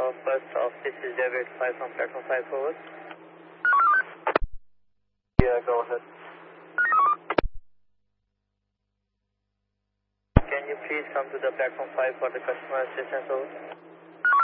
first off, this is David 5 from platform 5 forward. Yeah, go ahead. Can you please come to the platform 5 for the customer assistance over?